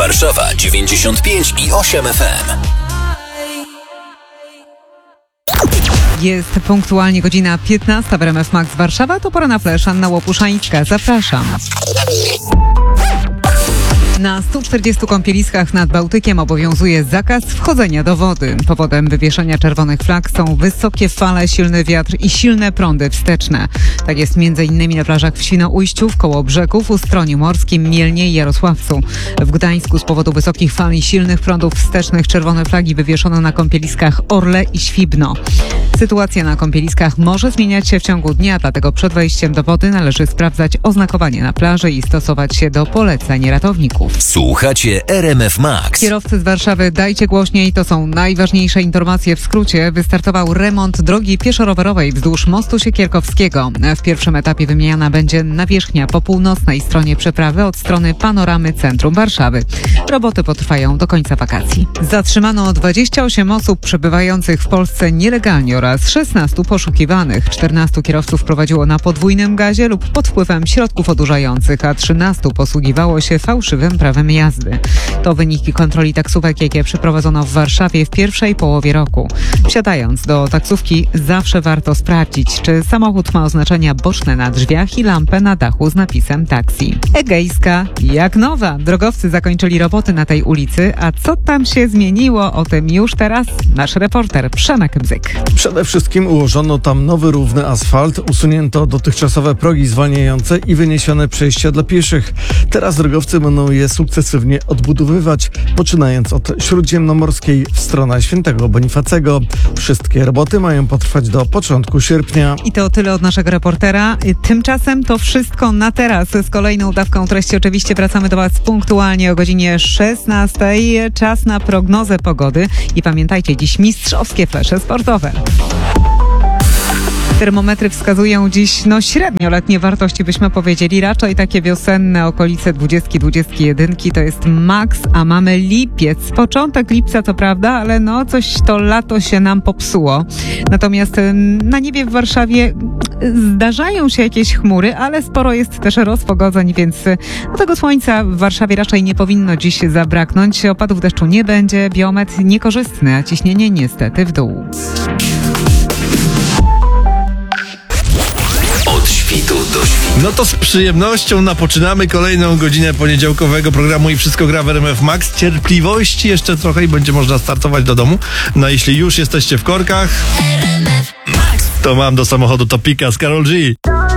Warszawa 95,8 FM. Jest punktualnie godzina 15 w RMF Max Warszawa. To pora na flash. Anna Łopuszańska. Zapraszam. Na 140 kąpieliskach nad Bałtykiem obowiązuje zakaz wchodzenia do wody. Powodem wywieszenia czerwonych flag są wysokie fale, silny wiatr i silne prądy wsteczne. Tak jest m.in. na plażach w Świnoujściu, w Kołobrzegów, Ustroniu Morskim, Mielnie i Jarosławcu. W Gdańsku z powodu wysokich fal i silnych prądów wstecznych czerwone flagi wywieszono na kąpieliskach Orle i Świbno. Sytuacja na kąpieliskach może zmieniać się w ciągu dnia, dlatego przed wejściem do wody należy sprawdzać oznakowanie na plaży i stosować się do poleceń ratowników. Słuchacie RMF Max. Kierowcy z Warszawy, dajcie głośniej, to są najważniejsze informacje w skrócie. Wystartował remont drogi pieszo-rowerowej wzdłuż mostu Siekierkowskiego. W pierwszym etapie wymieniana będzie nawierzchnia po północnej stronie przeprawy od strony panoramy centrum Warszawy. Roboty potrwają do końca wakacji. Zatrzymano 28 osób przebywających w Polsce nielegalnie oraz 16 poszukiwanych. 14 kierowców prowadziło na podwójnym gazie lub pod wpływem środków odurzających, a 13 posługiwało się fałszywym prawem jazdy. To wyniki kontroli taksówek, jakie przeprowadzono w Warszawie w pierwszej połowie roku. Wsiadając do taksówki zawsze warto sprawdzić, czy samochód ma oznaczenia boczne na drzwiach i lampę na dachu z napisem taksi. Egejska jak nowa. Drogowcy zakończyli roboty na tej ulicy, a co tam się zmieniło, o tym już teraz nasz reporter Przemek Bzyk. Przede wszystkim ułożono tam nowy równy asfalt, usunięto dotychczasowe progi zwalniające i wyniesione przejścia dla pieszych. Teraz drogowcy będą je sukcesywnie odbudowywać, poczynając od Śródziemnomorskiej w stronę Świętego Bonifacego. Wszystkie roboty mają potrwać do początku sierpnia. I to tyle od naszego reportera. Tymczasem to wszystko na teraz. Z kolejną dawką treści oczywiście wracamy do Was punktualnie o godzinie 16. Czas na prognozę pogody. I pamiętajcie, dziś mistrzowskie flesze sportowe. Termometry wskazują dziś średnio letnie wartości, byśmy powiedzieli, raczej takie wiosenne okolice 20-21 to jest maks, a mamy lipiec. Początek lipca to prawda, ale coś to lato się nam popsuło. Natomiast na niebie w Warszawie zdarzają się jakieś chmury, ale sporo jest też rozpogodzeń, więc tego słońca w Warszawie raczej nie powinno dziś zabraknąć. Opadów deszczu nie będzie, biometr niekorzystny, a ciśnienie niestety w dół. No to z przyjemnością napoczynamy kolejną godzinę poniedziałkowego programu i wszystko gra w RMF Max. Cierpliwości jeszcze trochę i będzie można startować do domu. No jeśli już jesteście w korkach, to mam do samochodu Topika z Karol G.